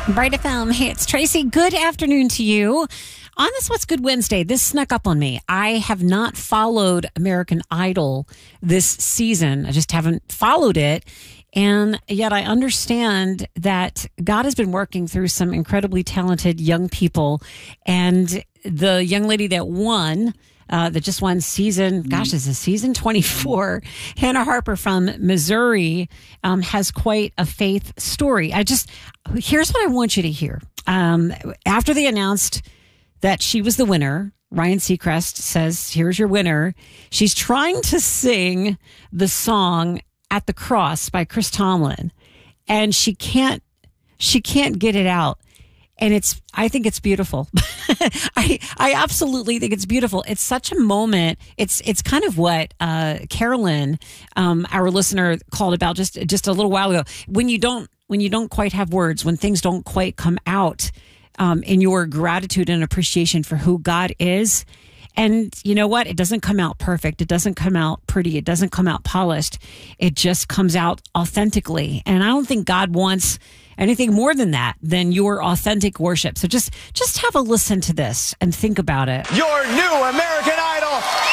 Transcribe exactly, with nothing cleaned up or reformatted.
Bright F M. Hey, it's Tracy. Good afternoon to you. On this What's Good Wednesday, this snuck up on me. I have not followed American Idol this season. I just haven't followed it. And yet I understand that God has been working through some incredibly talented young people. And the young lady that won, uh, that just won season, gosh, this is season twenty-four, Hannah Harper from Missouri, um, has quite a faith story. I just, here's what I want you to hear. Um, after they announced that she was the winner, Ryan Seacrest says, here's your winner. She's trying to sing the song At the Cross by Chris Tomlin, and she can't, she can't get it out. And it's, I think it's beautiful. I, I absolutely think it's beautiful. It's such a moment. It's, it's kind of what, uh, Carolyn, um, our listener called about just, just a little while ago. When you don't, when you don't quite have words, when things don't quite come out, um, in your gratitude and appreciation for who God is. And you know what? It doesn't come out perfect. It doesn't come out pretty. It doesn't come out polished. It just comes out authentically. And I don't think God wants anything more than that, than your authentic worship. So just, just have a listen to this and think about it. Your new American Idol